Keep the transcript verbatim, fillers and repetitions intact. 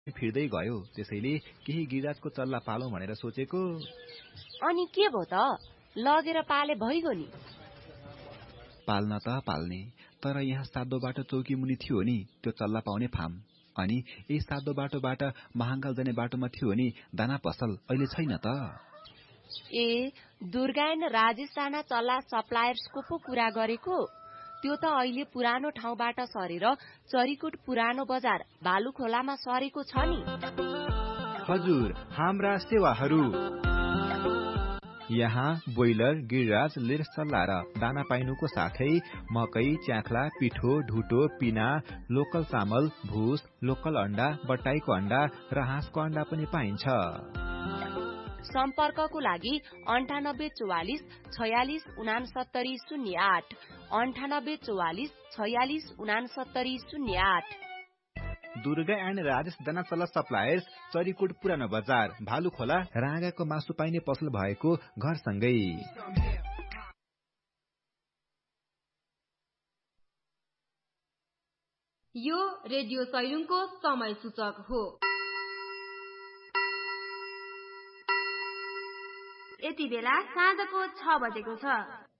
फिर्दै गयो, त्यसैले केही गिरिराजको चल्ला पालौं भनेर सोचेको। अनि के भो त, लगेर पाले भइगयो नि। पाल्न त पाल्ने, तर यहाँ सातो बाटो चौकी मुनि थियो नि त्यो चल्ला पाउने फार्म, अनि यही सातो बाटोबाट महाङ्काल जाने बाटोमा थियो नि दाना पसल, अहिले छैन त। ए दुर्गायन राजेश राणा चल्ला सप्लायर्सको पो कुरा गरेको? त्यो त अहिले पुरानो ठाउँबाट सरेर चरीकोट पुरानो बजार भालुखोलामा सरेको छ नि। हजुर, हाम्रा सेवाहरू यहाँ बोइलर, गिरिराज, लिर चल्ला र दाना पाइनुको साथै मकै, च्याख्ला, पिठो, ढुटो, पिना, लोकल चामल, भुस, लोकल अण्डा, बट्टाईको अण्डा र हाँसको अण्डा पनि पाइन्छ। सम्पर्कको लागि अन्ठानब्बे चौवालिस छयालिस उनासत्तरी शून्य आठ अन्ठानब्बे चौवालिस छयालिस उनासत्तरी शून्य आठ। दुर्गा एन्ड राजेश दाना चल्ला सप्लायर्स, चरीकोट पुरानो बजार भालुखोला, राँगाको मासु पाइने पसल भएको घरसँगै। यो रेडियो सैलुङको समय सूचक हो। यति बेला साँझको छ बजेको छ।